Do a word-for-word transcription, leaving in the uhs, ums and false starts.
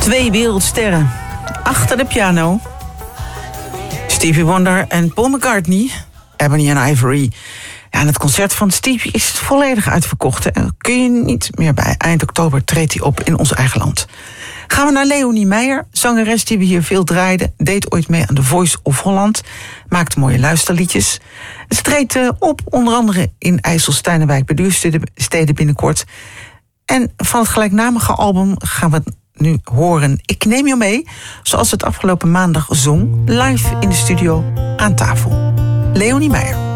Twee wereldsterren achter de piano. Stevie Wonder en Paul McCartney. Ebony and Ivory. Ja, en het concert van Stevie is volledig uitverkocht. En kun je niet meer bij. Eind oktober treedt hij op in ons eigen land. Gaan we naar Leonie Meijer, zangeres die we hier veel draaiden. Deed ooit mee aan The Voice of Holland. Maakt mooie luisterliedjes. Ze treedt op onder andere in IJsselstein en Wijk bij Duurstede binnenkort. En van het gelijknamige album gaan we nu horen Ik Neem Je Mee, zoals het afgelopen maandag zong, live in de studio aan tafel. Leonie Meijer.